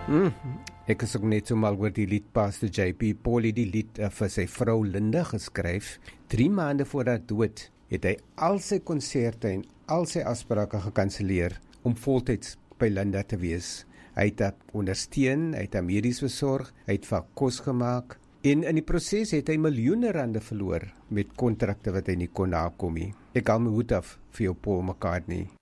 Mm. Ek is ook net so mal oor die lied Pastor JP Paul het die lied vir sy vrou Linda geskryf. 3 maande voor haar dood het hy al sy konserte en al sy afsprake gekanselleer om voltyds by Linda te wees. Hy het haar ondersteun, hy het haar medies versorg, hy het vir haar kos gemaak en in die proses het hy miljoene rande verloor met kontrakte wat hy nie kon nakom nie. Ek haal my hoed af vir jou Paul McCartney.